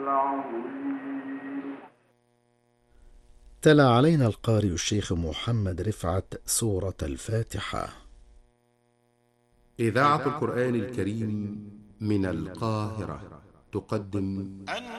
العظيم. تلا علينا القارئ الشيخ محمد رفعت سورة الفاتحة. إذاعة القرآن الكريم من القاهرة تقدم